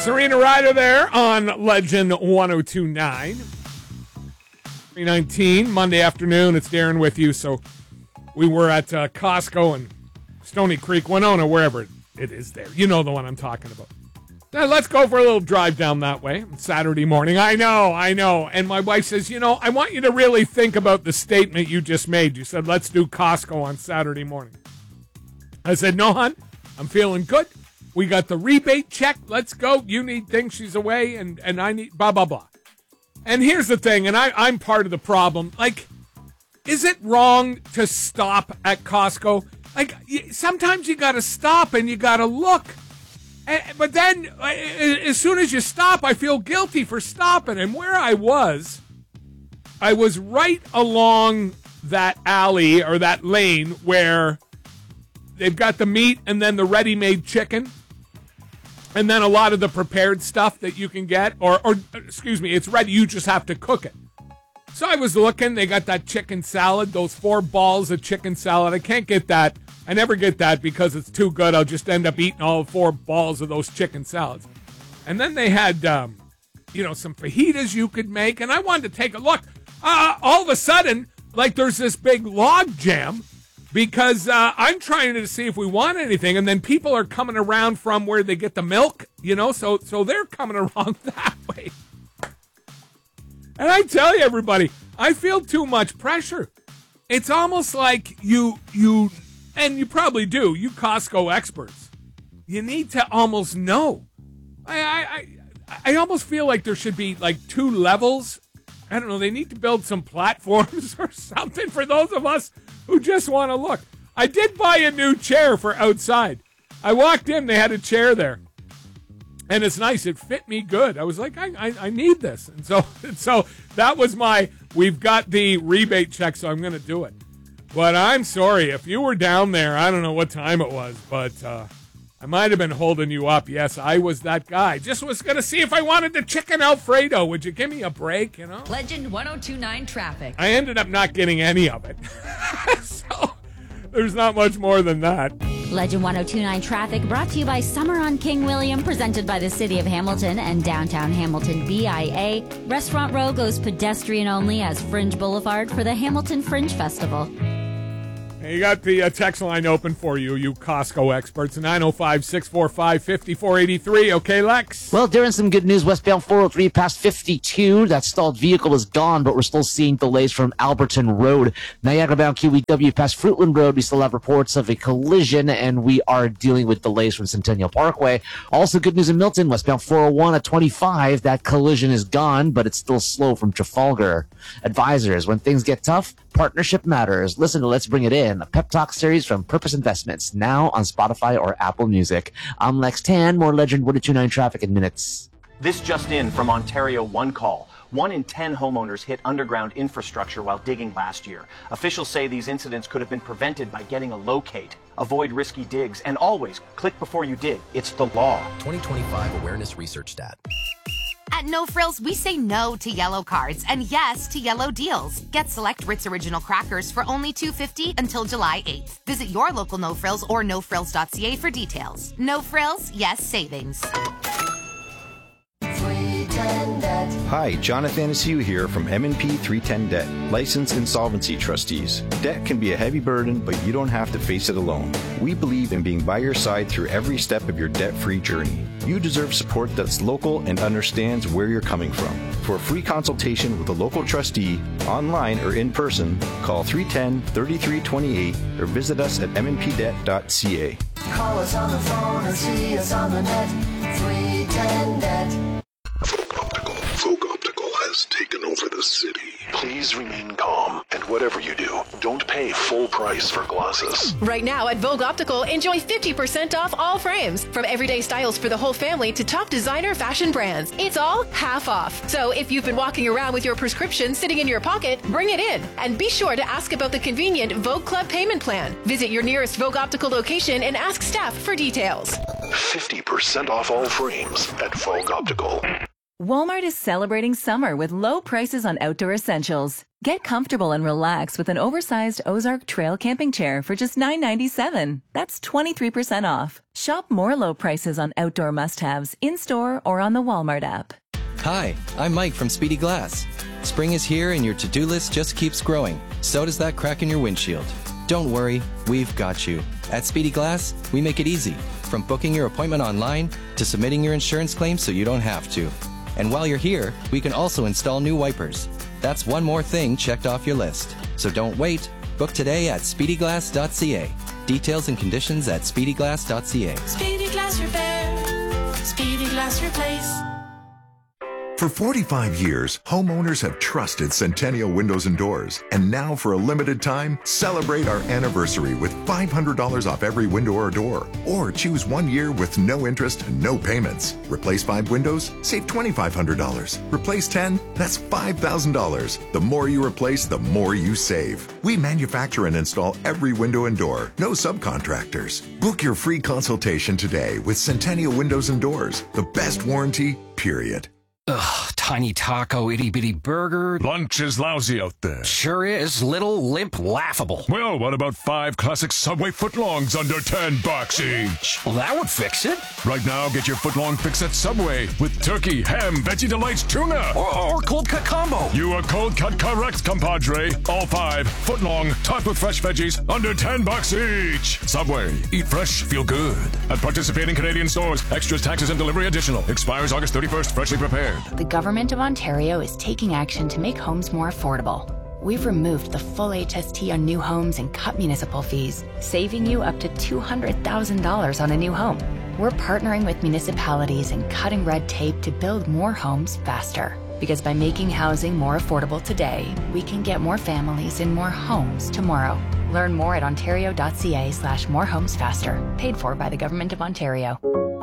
Serena Ryder there on Legend 102.9. 3:19, Monday afternoon. It's Darren with you. So we were at Costco in Stony Creek, Winona, wherever it is there. You know the one I'm talking about. Now, let's go for a little drive down that way. Saturday morning. I know. And my wife says, I want you to really think about the statement you just made. You said, let's do Costco on Saturday morning. I said, no, hon, I'm feeling good. We got the rebate check. Let's go. You need things. She's away, and I need blah, blah, blah. And here's the thing, and I'm part of the problem. Like, is it wrong to stop at Costco? Like, sometimes you got to stop and you got to look. But then, as soon as you stop, I feel guilty for stopping. And where I was right along that alley or that lane where they've got the meat and then the ready-made chicken. And then a lot of the prepared stuff that you can get. Or excuse me, it's ready. You just have to cook it. So I was looking. They got that chicken salad, those 4 balls of chicken salad. I can't get that. I never get that because it's too good. I'll just end up eating all 4 balls of those chicken salads. And then they had, some fajitas you could make. And I wanted to take a look. All of a sudden, like there's this big log jam because I'm trying to see if we want anything. And then people are coming around from where they get the milk, so they're coming around that way. And I tell you, everybody, I feel too much pressure. It's almost like you and you probably do, you Costco experts, you need to almost know. I almost feel like there should be like 2 levels. I don't know, they need to build some platforms or something for those of us who just want to look. I did buy a new chair for outside. I walked in, they had a chair there. And it's nice. It fit me good. I was like, I need this. And so that was we've got the rebate check, so I'm going to do it. But I'm sorry, if you were down there, I don't know what time it was, but I might have been holding you up. Yes, I was that guy. Just was going to see if I wanted the chicken Alfredo. Would you give me a break, Legend 102.9 traffic. I ended up not getting any of it. So there's not much more than that. Legend 102.9 traffic brought to you by Summer on King William, presented by the City of Hamilton and Downtown Hamilton BIA. Restaurant Row goes pedestrian only as Fringe Boulevard for the Hamilton Fringe Festival. You got the text line open for you Costco experts. 905-645-5483. Okay, Lex? Well, Darren, some good news. Westbound 403 past 52. That stalled vehicle is gone, but we're still seeing delays from Alberton Road. Niagara-bound QEW past Fruitland Road. We still have reports of a collision, and we are dealing with delays from Centennial Parkway. Also, good news in Milton. Westbound 401 at 25. That collision is gone, but it's still slow from Trafalgar. Advisors, when things get tough, partnership matters. Listen to Let's Bring It In, a pep talk series from Purpose Investments, now on Spotify or Apple Music. I'm Lex Tan, more Legend 102.9 traffic in minutes. This just in from Ontario One Call. 1 in 10 homeowners hit underground infrastructure while digging last year. Officials say these incidents could have been prevented by getting a locate. Avoid risky digs and always click before you dig. It's the law. 2025 Awareness Research Stat. At No Frills, we say no to yellow cards and yes to yellow deals. Get select Ritz Original crackers for only $2.50 until July 8th. Visit your local No Frills or nofrills.ca for details. No Frills, yes savings. Hi, Jonathan Anaciu here from M&P 310 Debt, licensed insolvency trustees. Debt can be a heavy burden, but you don't have to face it alone. We believe in being by your side through every step of your debt-free journey. You deserve support that's local and understands where you're coming from. For a free consultation with a local trustee, online or in person, call 310-3328 or visit us at mnpdebt.ca. Call us on the phone or see us on the net. 310 Debt. Folk Optical has taken over the city. Please remain calm, and whatever you do, don't pay full price for glasses. Right now at Vogue Optical, enjoy 50% off all frames. From everyday styles for the whole family to top designer fashion brands. It's all half off. So if you've been walking around with your prescription sitting in your pocket, bring it in. And be sure to ask about the convenient Vogue Club payment plan. Visit your nearest Vogue Optical location and ask staff for details. 50% off all frames at Vogue Optical. Walmart is celebrating summer with low prices on outdoor essentials. Get comfortable and relax with an oversized Ozark Trail camping chair for just $9.97. That's 23% off. Shop more low prices on outdoor must-haves in-store or on the Walmart app. Hi, I'm Mike from Speedy Glass. Spring is here and your to-do list just keeps growing. So does that crack in your windshield. Don't worry, we've got you. At Speedy Glass, we make it easy. From booking your appointment online to submitting your insurance claim so you don't have to. And while you're here, we can also install new wipers. That's one more thing checked off your list. So don't wait. Book today at speedyglass.ca. Details and conditions at speedyglass.ca. Speedy Glass Repair. Speedy Glass Replace. For 45 years, homeowners have trusted Centennial Windows and Doors. And now, for a limited time, celebrate our anniversary with $500 off every window or door. Or choose 1 year with no interest and no payments. Replace 5 windows? Save $2,500. Replace 10? That's $5,000. The more you replace, the more you save. We manufacture and install every window and door. No subcontractors. Book your free consultation today with Centennial Windows and Doors. The best warranty, period. Ugh, tiny taco, itty-bitty burger. Lunch is lousy out there. Sure is. Little, limp, laughable. Well, what about 5 classic Subway footlongs under $10 each? Well, that would fix it. Right now, get your footlong fix at Subway with turkey, ham, Veggie Delights, tuna. Or cold cut combo. You are cold cut correct, compadre. All 5 footlong, topped with fresh veggies, under $10 each. Subway. Eat fresh, feel good. At participating Canadian stores. Extras, taxes, and delivery additional. Expires August 31st. Freshly prepared. The Government of Ontario is taking action to make homes more affordable. We've removed the full HST on new homes and cut municipal fees, saving you up to $200,000 on a new home. We're partnering with municipalities and cutting red tape to build more homes faster. Because by making housing more affordable today, we can get more families in more homes tomorrow. Learn more at ontario.ca/morehomesfaster. Paid for by the Government of Ontario.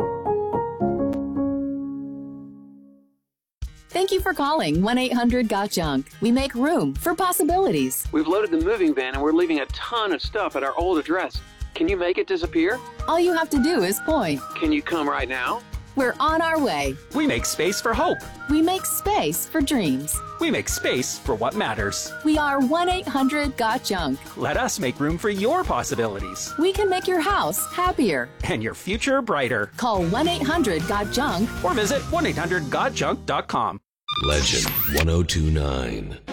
Thank you for calling 1-800-GOT-JUNK. We make room for possibilities. We've loaded the moving van and we're leaving a ton of stuff at our old address. Can you make it disappear? All you have to do is point. Can you come right now? We're on our way. We make space for hope. We make space for dreams. We make space for what matters. We are 1-800-GOT-JUNK. Let us make room for your possibilities. We can make your house happier. And your future brighter. Call 1-800-GOT-JUNK. Or visit 1-800-GOTJUNK.com. Legend 1029.